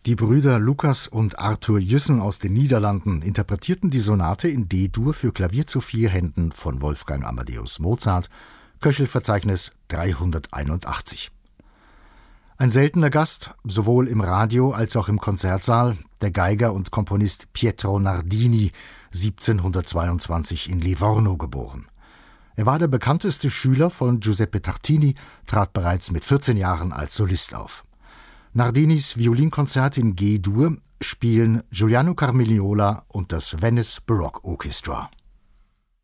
Die Brüder Lukas und Arthur Jüssen aus den Niederlanden interpretierten die Sonate in D-Dur für Klavier zu 4 Händen von Wolfgang Amadeus Mozart, Köchelverzeichnis 381. Ein seltener Gast, sowohl im Radio als auch im Konzertsaal, der Geiger und Komponist Pietro Nardini, 1722 in Livorno geboren. Er war der bekannteste Schüler von Giuseppe Tartini, trat bereits mit 14 Jahren als Solist auf. Nardinis Violinkonzert in G-Dur spielen Giuliano Carmignola und das Venice Baroque Orchestra.